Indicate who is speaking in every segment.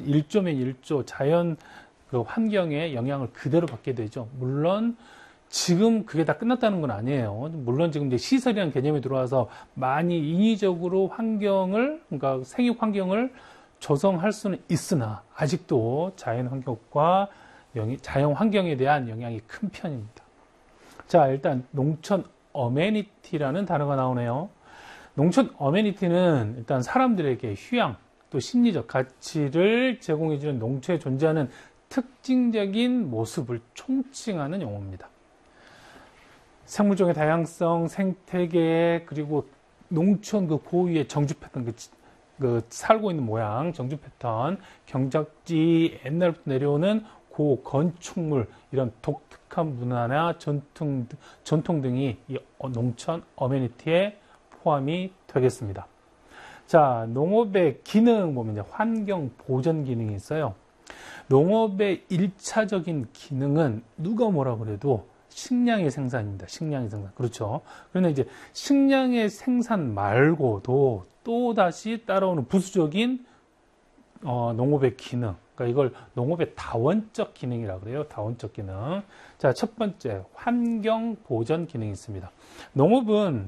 Speaker 1: 1조면 1조 자연 그 환경의 영향을 그대로 받게 되죠. 물론 지금 그게 다 끝났다는 건 아니에요. 물론 지금 이제 시설이라는 개념이 들어와서 많이 인위적으로 그러니까 생육 환경을 조성할 수는 있으나 아직도 자연 환경에 대한 영향이 큰 편입니다. 자, 일단 농촌 어메니티라는 단어가 나오네요. 농촌 어메니티는 일단 사람들에게 휴양 또 심리적 가치를 제공해주는 농촌에 존재하는 특징적인 모습을 총칭하는 용어입니다. 생물종의 다양성, 생태계, 그리고 농촌 그 고유의 정주 패턴, 그 살고 있는 모양, 정주 패턴, 경작지, 옛날부터 내려오는 건축물, 이런 독특한 문화나 전통 등이 이 농촌 어메니티에 포함이 되겠습니다. 자, 농업의 기능 보면 이제 환경 보전 기능이 있어요. 농업의 1차적인 기능은 누가 뭐라 그래도 식량의 생산입니다. 식량의 생산. 그렇죠. 그런데 이제 식량의 생산 말고도 또 다시 따라오는 부수적인 농업의 기능. 그러니까 이걸 농업의 다원적 기능이라고 그래요. 다원적 기능. 자, 첫 번째 환경 보전 기능이 있습니다. 농업은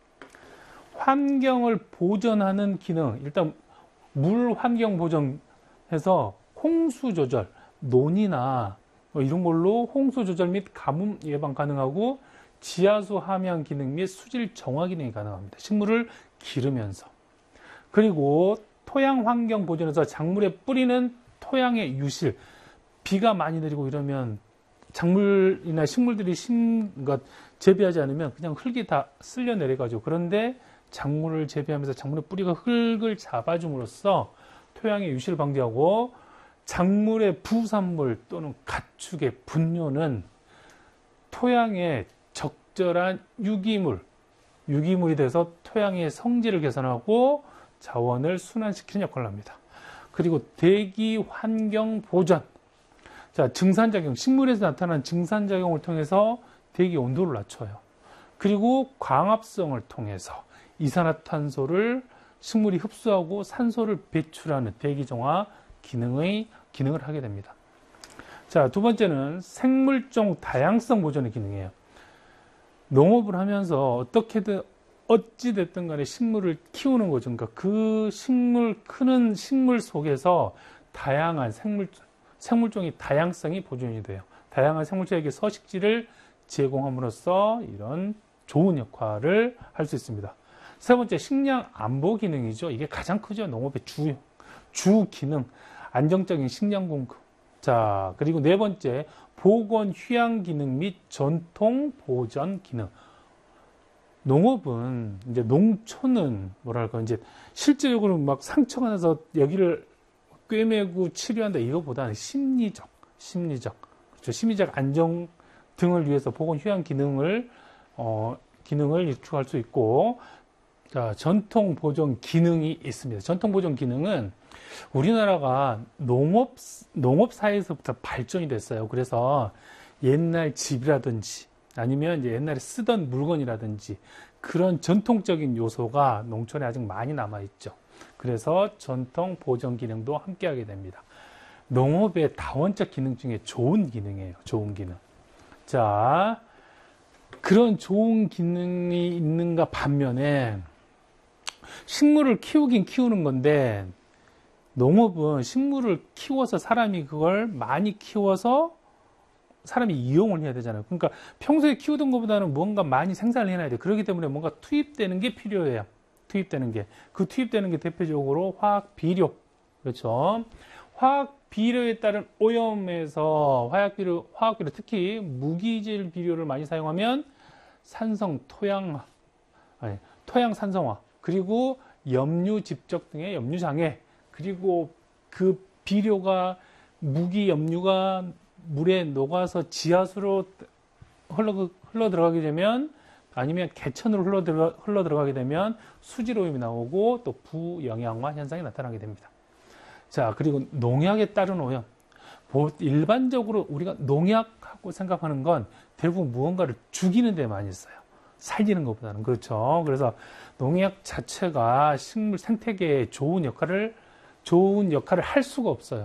Speaker 1: 환경을 보전하는 기능. 일단 물 환경 보전해서 홍수 조절, 논이나 이런 걸로 홍수 조절 및 가뭄 예방 가능하고 지하수 함양 기능 및 수질 정화 기능이 가능합니다. 식물을 기르면서. 그리고 토양 환경 보존에서 작물에 뿌리는 토양의 유실, 비가 많이 내리고 이러면 작물이나 식물들이 재배하지 않으면 그냥 흙이 다 쓸려 내려가죠. 그런데 작물을 재배하면서 작물의 뿌리가 흙을 잡아줌으로써 토양의 유실을 방지하고 작물의 부산물 또는 가축의 분뇨는 토양의 적절한 유기물이 돼서 토양의 성질을 개선하고 자원을 순환시키는 역할을 합니다. 그리고 대기 환경 보전. 자, 증산작용. 식물에서 나타난 증산작용을 통해서 대기 온도를 낮춰요. 그리고 광합성을 통해서 이산화탄소를 식물이 흡수하고 산소를 배출하는 대기정화 기능을 하게 됩니다. 자, 두 번째는 생물종 다양성 보존의 기능이에요. 농업을 하면서 어찌됐든 간에 식물을 키우는 거죠. 그러니까 그 크는 식물 속에서 다양한 생물종의 다양성이 보존이 돼요. 다양한 생물체에게 서식지를 제공함으로써 이런 좋은 역할을 할 수 있습니다. 세 번째, 식량 안보 기능이죠. 이게 가장 크죠. 농업의 주 기능. 안정적인 식량 공급. 자, 그리고 네 번째, 보건 휴양 기능 및 전통 보전 기능. 농업은, 이제 농촌은 뭐랄까, 이제 실질적으로 막 상처가 나서 여기를 꿰매고 치료한다 이거보다는 심리적. 그렇죠. 심리적 안정 등을 위해서 보건 휴양 기능을 구축할 수 있고, 자, 전통 보존 기능이 있습니다. 전통 보존 기능은 우리나라가 농업 사회에서부터 발전이 됐어요. 그래서 옛날 집이라든지 아니면 이제 옛날에 쓰던 물건이라든지 그런 전통적인 요소가 농촌에 아직 많이 남아있죠. 그래서 전통 보존 기능도 함께 하게 됩니다. 농업의 다원적 기능 중에 좋은 기능이에요. 좋은 기능. 자, 그런 좋은 기능이 있는가 반면에 식물을 키우는 건데 농업은 식물을 키워서 사람이 그걸 많이 키워서 사람이 이용을 해야 되잖아요. 그러니까 평소에 키우던 것보다는 뭔가 많이 생산을 해놔야 돼요. 그렇기 때문에 뭔가 투입되는 게 필요해요. 투입되는 게 대표적으로 화학 비료. 그렇죠. 화학 비료에 따른 오염에서 화학비료 특히 무기질 비료를 많이 사용하면 토양 산성화, 그리고 염류 집적 등의 염류 장애, 그리고 그 비료가 무기 염류가 물에 녹아서 지하수로 흘러 들어가게 되면 아니면 개천으로 흘러 들어가게 되면 수질 오염이 나오고 또 부영양화 현상이 나타나게 됩니다. 자, 그리고 농약에 따른 오염. 일반적으로 우리가 농약하고 생각하는 건 대부분 무언가를 죽이는 데 많이 써요. 살리는 것보다는. 그렇죠. 그래서 농약 자체가 식물 생태계에 좋은 역할을 할 수가 없어요.